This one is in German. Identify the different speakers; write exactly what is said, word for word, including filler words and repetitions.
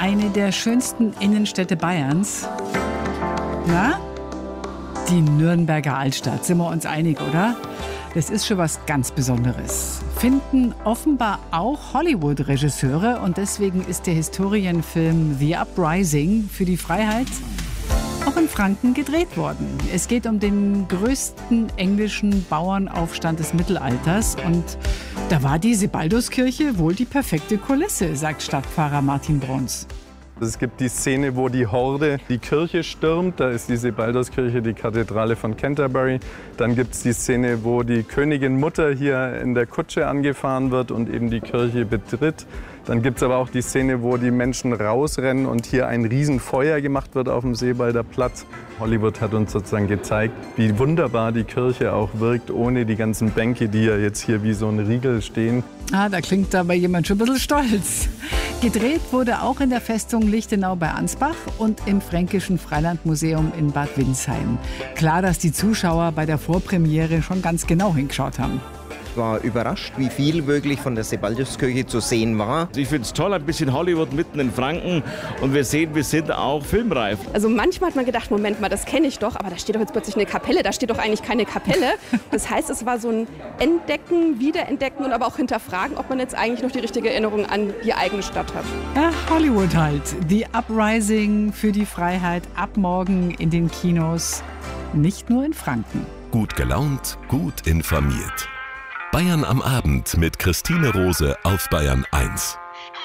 Speaker 1: eine der schönsten Innenstädte Bayerns. Na? Die Nürnberger Altstadt, sind wir uns einig, oder? Das ist schon was ganz Besonderes. Finden offenbar auch Hollywood-Regisseure und deswegen ist der Historienfilm The Uprising für die Freiheit auch in Franken gedreht worden. Es geht um den größten englischen Bauernaufstand des Mittelalters und da war die Sebalduskirche wohl die perfekte Kulisse, sagt Stadtpfarrer Martin Bruns.
Speaker 2: Es gibt die Szene, wo die Horde die Kirche stürmt. Da ist die Sebalduskirche, die Kathedrale von Canterbury. Dann gibt es die Szene, wo die Königin Mutter hier in der Kutsche angefahren wird und eben die Kirche betritt. Dann gibt es aber auch die Szene, wo die Menschen rausrennen und hier ein Riesenfeuer gemacht wird auf dem Sebalder Platz. Hollywood hat uns sozusagen gezeigt, wie wunderbar die Kirche auch wirkt, ohne die ganzen Bänke, die ja jetzt hier wie so ein Riegel stehen.
Speaker 1: Ah, da klingt aber jemand schon ein bisschen stolz. Gedreht wurde auch in der Festung Lichtenau bei Ansbach und im Fränkischen Freilandmuseum in Bad Windsheim. Klar, dass die Zuschauer bei der Vorpremiere schon ganz genau hingeschaut haben.
Speaker 3: Ich war überrascht, wie viel wirklich von der Sebalduskirche zu sehen war.
Speaker 4: Ich finde es toll, ein bisschen Hollywood mitten in Franken und wir sehen, wir sind auch filmreif.
Speaker 5: Also manchmal hat man gedacht, Moment mal, das kenne ich doch, aber da steht doch jetzt plötzlich eine Kapelle, da steht doch eigentlich keine Kapelle. Das heißt, es war so ein Entdecken, Wiederentdecken und aber auch hinterfragen, ob man jetzt eigentlich noch die richtige Erinnerung an die eigene Stadt hat.
Speaker 1: Ja, Hollywood halt. The Uprising für die Freiheit ab morgen in den Kinos, nicht nur in Franken.
Speaker 6: Gut gelaunt, gut informiert. Bayern am Abend mit Christine Rose auf Bayern eins.